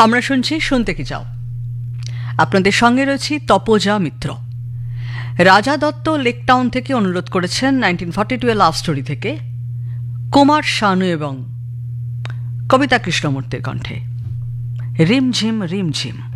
আমরা শুনছি শুনতে কি চাও। আপনাদের সঙ্গে রয়েছি তপোজা মিত্র। রাজা দত্ত লেক টাউন থেকে অনুরোধ করেছেন 1942 এর লাভ স্টোরি থেকে কুমার শানু এবং কবিতা কৃষ্ণমূর্তির কণ্ঠে রিমঝিম রিমঝিম।